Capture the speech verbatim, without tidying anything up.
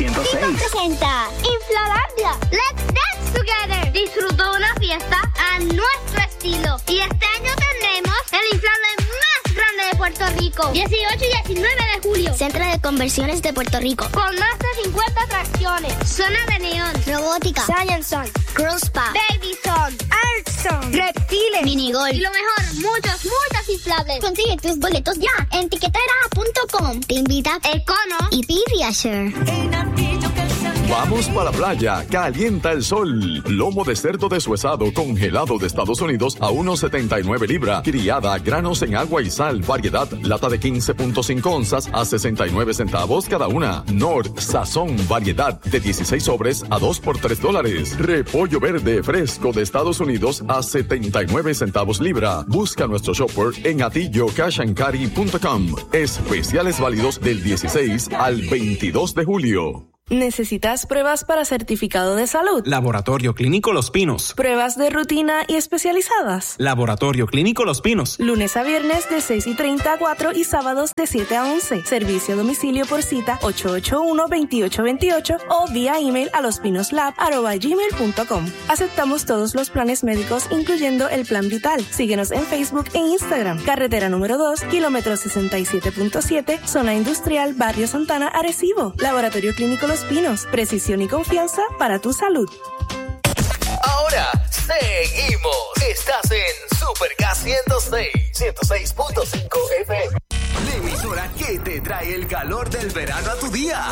ciento seis. Presenta Inflalandia. Let's dance together. Disfruta una fiesta a nuestro estilo. Y este año tendremos el inflable más grande de Puerto Rico. dieciocho y diecinueve de julio. Centro de Conversiones de Puerto Rico. Con más de cincuenta atracciones. Zona de neón. Robótica. Science Zone. Girls Spa. Baby Zone. Art Zone. Reptiles. Minigolf. Y lo mejor, muchos, muchos inflables. Consigue tus boletos ya en tiquetera punto com. Te invita Econo y Pediasure. Vamos para la playa, calienta el sol. Lomo de cerdo deshuesado congelado de Estados Unidos a uno setenta y nueve libra. Criada, granos en agua y sal, variedad, lata de quince punto cinco onzas a sesenta y nueve centavos cada una. Nord, sazón, variedad de dieciséis sobres a dos por tres dólares. Repollo verde fresco de Estados Unidos a setenta y nueve centavos libra. Busca nuestro shopper en atillo cash and carry punto com. Especiales válidos del dieciséis al veintidós de julio. ¿Necesitas pruebas para certificado de salud? Laboratorio Clínico Los Pinos. ¿Pruebas de rutina y especializadas? Laboratorio Clínico Los Pinos. Lunes a viernes de seis y treinta a cuatro y sábados de siete a once. Servicio a domicilio por cita ocho ocho uno, dos ocho dos ocho o vía email a lospinoslab arroba gmail punto com. Aceptamos todos los planes médicos, incluyendo el Plan Vital. Síguenos en Facebook e Instagram. Carretera número dos, kilómetro sesenta y siete punto siete, Zona Industrial, Barrio Santana, Arecibo. Laboratorio Clínico Los Pinos, precisión y confianza para tu salud. Ahora seguimos. Estás en Super K ciento seis, ciento seis punto cinco F M. La emisora que te trae el calor del verano a tu día.